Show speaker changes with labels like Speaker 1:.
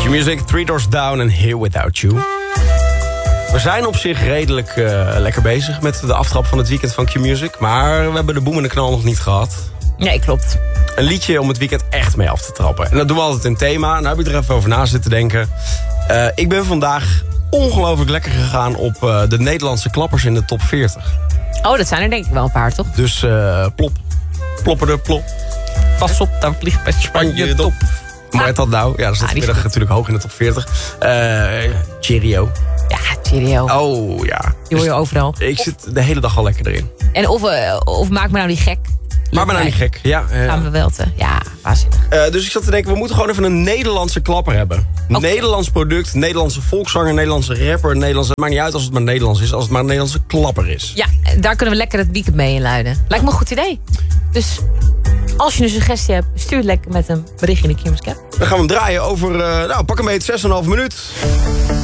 Speaker 1: Q-Music, Three Doors Down en Here Without You. We zijn op zich redelijk lekker bezig met de aftrap van het weekend van Q-Music. Maar we hebben de boem en de knal nog niet gehad.
Speaker 2: Nee, klopt.
Speaker 1: Een liedje om het weekend echt mee af te trappen. En dat doen we altijd in thema. Nou heb ik er even over na zitten denken. Ik ben vandaag ongelooflijk lekker gegaan op de Nederlandse klappers in de top 40.
Speaker 2: Oh, dat zijn er denk ik wel een paar, toch?
Speaker 1: Dus plop. Plopperde plop.
Speaker 2: Pas op, dan vliegt bij Spanje top.
Speaker 1: Hoe heet dat nou? Ja, dat staat vanmiddag natuurlijk hoog in de top 40. Cheerio.
Speaker 2: Ja, Cheerio.
Speaker 1: Oh, ja.
Speaker 2: Die hoor je overal.
Speaker 1: Ik zit de hele dag al lekker erin.
Speaker 2: En of maak me nou niet gek.
Speaker 1: Maak me nou niet gek. Ja,
Speaker 2: gaan we wel te. Ja, waanzinnig.
Speaker 1: Dus ik zat te denken, we moeten gewoon even een Nederlandse klapper hebben. Okay. Nederlands product, Nederlandse volkszanger, Nederlandse rapper, Nederlands. Het maakt niet uit als het maar Nederlands is, als het maar een Nederlandse klapper is.
Speaker 2: Ja, daar kunnen we lekker het weekend mee inluiden. Lijkt me een goed idee. Dus als je een suggestie hebt, stuur het lekker met een berichtje in de Q-Music app.
Speaker 1: Dan gaan we hem draaien over, pak een beetje 6,5 minuut.